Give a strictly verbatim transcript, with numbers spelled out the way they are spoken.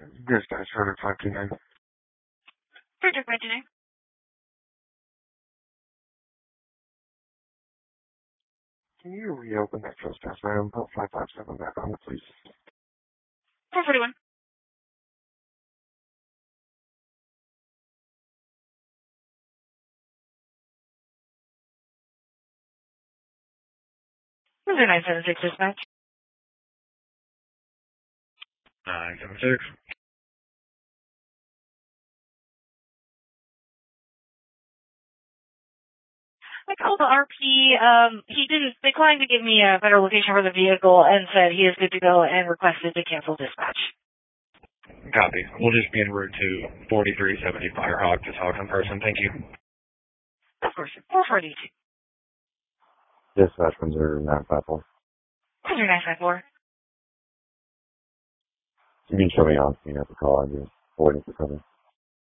Dispatch order five two nine. Project five two nine. Can you reopen that trespass item? Put five five seven back on it, please. four forty-one. nine seven six dispatch. nine seven six. I called the R P. Um, he didn't decline to give me a better location for the vehicle and said he is good to go and requested to cancel dispatch. Copy. We'll just be en route to forty-three seventy Firehawk to talk in person. Thank you. Of course. four forty-two. Dispatch one zero nine five four. one zero nine five four. You can show me on, you have to call. I'm just waiting for something.